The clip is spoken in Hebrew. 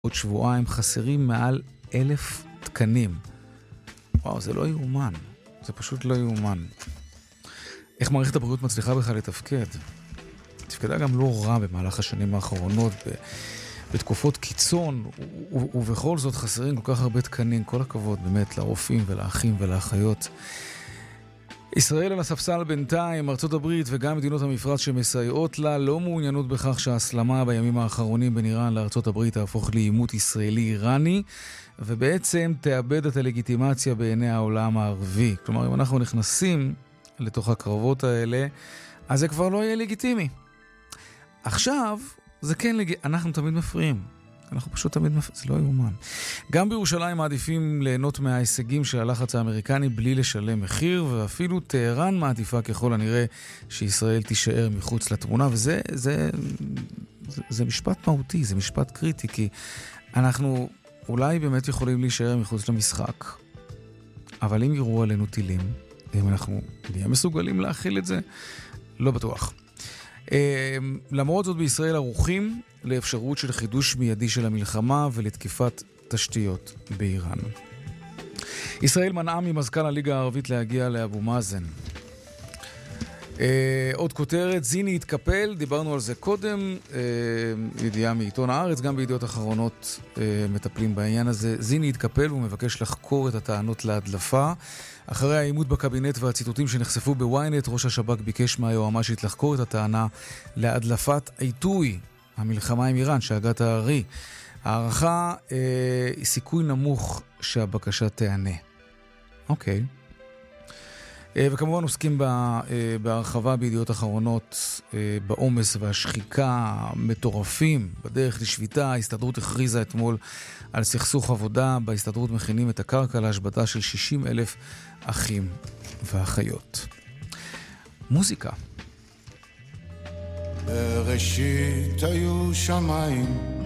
עוד שבועיים חסרים מעל 1,000 תקנים. וואו, זה לא יאומן. זה פשוט לא יאומן. איך מערכת הבריאות מצליחה בכלל לתפקד? תפקדה גם לא רע במהלך השנים האחרונות, בתקופות קיצון, ובכל זאת חסרים כל כך הרבה תקנים. כל הכבוד באמת לרופאים ולאחים ולאחיות. ישראל על הספסל בינתיים, ארצות הברית וגם מדינות המפרץ שמסייעות לה לא מעוניינות בכך שההסלמה בימים האחרונים בין איראן לארצות הברית תהפוך לעימות ישראלי-איראני, ובעצם תאבד את הלגיטימציה בעיני העולם הערבי. כלומר, אם אנחנו נכנסים לתוך הקרבות האלה, אז זה כבר לא יהיה לגיטימי. עכשיו, זה כן אנחנו תמיד מפריעים. אנחנו פשוט תמיד זה לא יאומן. גם בירושלים מעדיפים ליהנות מההישגים של הלחץ האמריקני בלי לשלם מחיר, ואפילו טהרן מעדיפה ככל הנראה שישראל תישאר מחוץ לתמונה, וזה זה משפט מהותי, זה משפט קריטי, כי אנחנו אולי באמת יכולים להישאר מחוץ למשחק, אבל אם יראו עלינו טילים, אם אנחנו נהיה מסוגלים להכיל את זה, לא בטוח. למרות זאת בישראל ערוכים לאפשרות של חידוש מיידי של המלחמה ולתקיפת תשתיות באיראן. ישראל מנעה ממזכ"ל הליגה הערבית להגיע לאבו מאזן. עוד כותרת, זיני התקפל, דיברנו על זה קודם, ידיעה מעיתון הארץ, גם בידיעות אחרונות מטפלים בעניין הזה. זיני התקפל ומבקש לחקור את הטענות להדלפה. אחרי העימות בקבינט והציטוטים שנחשפו בוויינט, ראש השב"כ ביקש מהיועמ"שית לחקור את הטענה להדלפת עיתוי המלחמה עם איראן, שהגת הארי. הערכה היא סיכוי נמוך שהבקשה תענה. אוקיי. וכמובן עוסקים בהרחבה בידיעות אחרונות בעומס והשחיקה מטורפים בדרך לשביתה. ההסתדרות הכריזה אתמול על סכסוך עבודה. בהסתדרות מכינים את הקרקע להשבתה של 60,000 אחים ואחיות. מוזיקה. בראשית היו שמיים